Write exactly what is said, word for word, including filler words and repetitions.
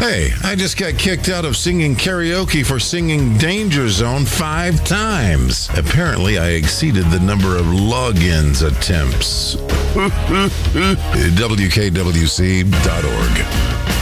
Hey, I just got kicked out of singing karaoke for singing Danger Zone five times. Apparently, I exceeded the number of logins attempts. W K W C dot org.